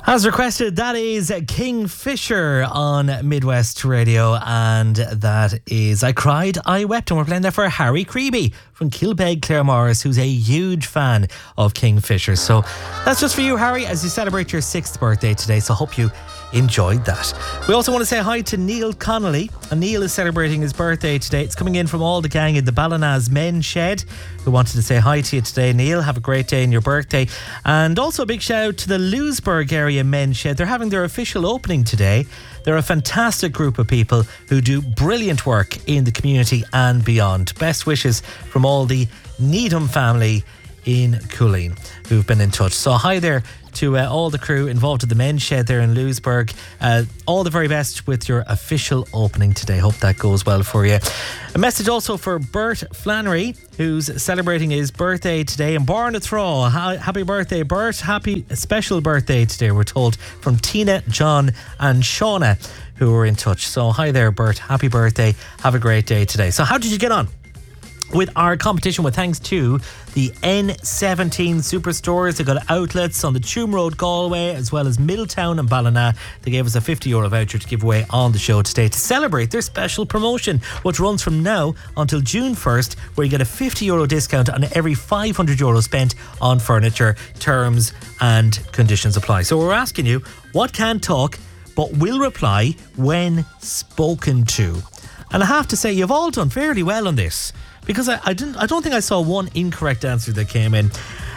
As requested, that is Kingfisher on Midwest Radio, and that is I Cried, I Wept, and we're playing there for Harry Creeby from Kilbeg, Claremorris, who's a huge fan of Kingfisher. So that's just for you, Harry, as you celebrate your 6th birthday today, so hope you enjoyed that. We also want to say hi to Neil Connolly, and Neil is celebrating his birthday today. It's coming in from all the gang in the Ballinaz Men's Shed who wanted to say hi to you today. Neil, have a great day in your birthday. And also a big shout out to the Lewisburg area Men's Shed. They're having their official opening today. They're a fantastic group of people who do brilliant work in the community and beyond. Best wishes from all the Needham family in Culleen who've been in touch. So hi there to all the crew involved at the Men's Shed there in Lewisburg. All the very best with your official opening today. Hope that goes well for you. A message also for Bert Flannery, who's celebrating his birthday today in Barnathraw. Happy birthday, Bert. Happy special birthday today, we're told, from Tina, John and Shauna, who were in touch. So hi there, Bert. Happy birthday. Have a great day today. So how did you get on with our competition? With thanks to the N17 Superstores. They got outlets on the Tuam Road, Galway, as well as Middletown and Ballina. They gave us a €50 voucher to give away on the show today to celebrate their special promotion, which runs from now until June 1st, where you get a €50 discount on every €500 spent on furniture. Terms and conditions apply. So we're asking you, what can't talk but will reply when spoken to? And I have to say, you've all done fairly well on this, because I don't think I saw one incorrect answer that came in.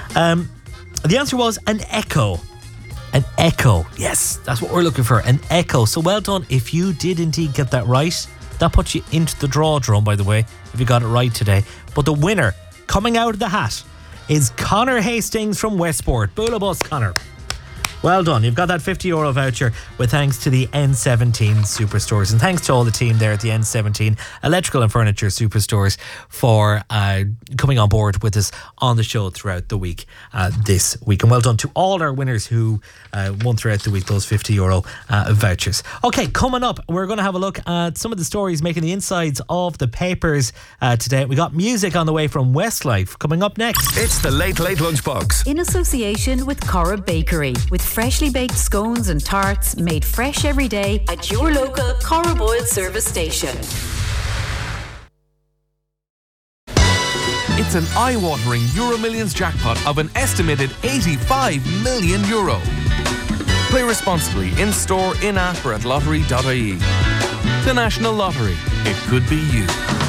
The answer was an echo. An echo. Yes, that's what we're looking for. An echo. So well done if you did indeed get that right. That puts you into the draw drum, by the way, if you got it right today. But the winner, coming out of the hat, is Connor Hastings from Westport. Bula bus, Connor. Well done. You've got that €50 voucher with thanks to the N17 Superstores. And thanks to all the team there at the N17 Electrical and Furniture Superstores for coming on board with us on the show throughout the week this week. And well done to all our winners who won throughout the week those €50 vouchers. Okay, coming up, we're going to have a look at some of the stories making the insides of the papers today. We got music on the way from Westlife coming up next. It's the Late Late Lunchbox. In association with Corra Bakery, with freshly baked scones and tarts made fresh every day at your local Corra Boyle service station. It's an eye-watering Euro Millions jackpot of an estimated €85 million. Play responsibly in store, in-app or at lottery.ie. The National Lottery. It could be you.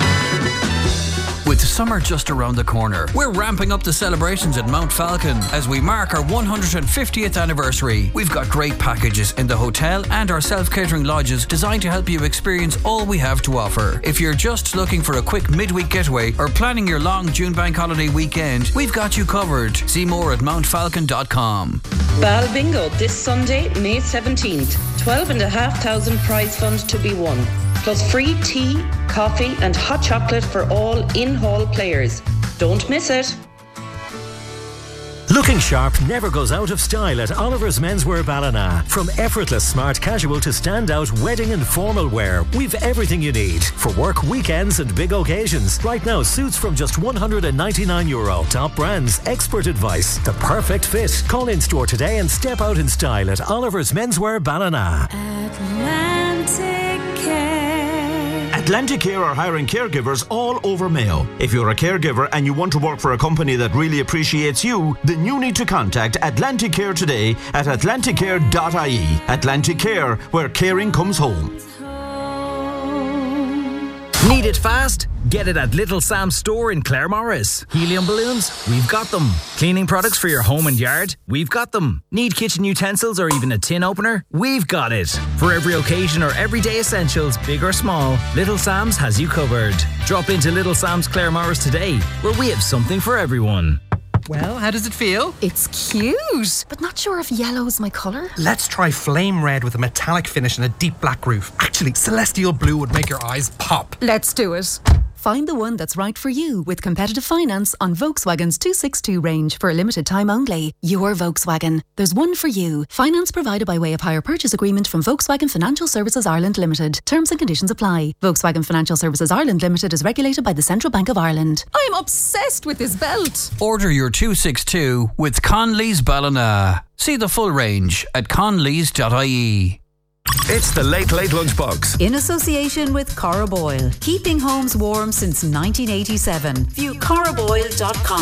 With summer just around the corner, we're ramping up the celebrations at Mount Falcon as we mark our 150th anniversary. We've got great packages in the hotel and our self-catering lodges designed to help you experience all we have to offer. If you're just looking for a quick midweek getaway or planning your long June bank holiday weekend, we've got you covered. See more at mountfalcon.com. Bal Bingo this Sunday, May 17th. 12,500 prize fund to be won. Plus free tea, coffee and hot chocolate for all in-hall players. Don't miss it. Looking sharp never goes out of style at Oliver's Menswear Ballina. From effortless smart casual to standout wedding and formal wear, we've everything you need for work, weekends and big occasions. Right now, suits from just €199. Top brands, expert advice, the perfect fit. Call in store today and step out in style at Oliver's Menswear Ballina. Atlanticare are hiring caregivers all over Mayo. If you're a caregiver and you want to work for a company that really appreciates you, then you need to contact Atlanticare today at atlanticare.ie. Atlanticare, where caring comes home. Need it fast? Get it at Little Sam's store in Claremorris. Helium balloons? We've got them. Cleaning products for your home and yard? We've got them. Need kitchen utensils or even a tin opener? We've got it. For every occasion or everyday essentials, big or small, Little Sam's has you covered. Drop into Little Sam's Claremorris today, where we have something for everyone. Well, how does it feel? It's cute, but not sure if yellow's my colour. Let's try flame red with a metallic finish and a deep black roof. Actually, celestial blue would make your eyes pop. Let's do it. Find the one that's right for you with competitive finance on Volkswagen's 262 range for a limited time only. Your Volkswagen. There's one for you. Finance provided by way of hire purchase agreement from Volkswagen Financial Services Ireland Limited. Terms and conditions apply. Volkswagen Financial Services Ireland Limited is regulated by the Central Bank of Ireland. I'm obsessed with this belt. Order your 262 with Conley's Ballina. See the full range at conleys.ie. It's the Late Late Lunchbox. In association with Cora Boyle. Keeping homes warm since 1987. View coraboyle.com.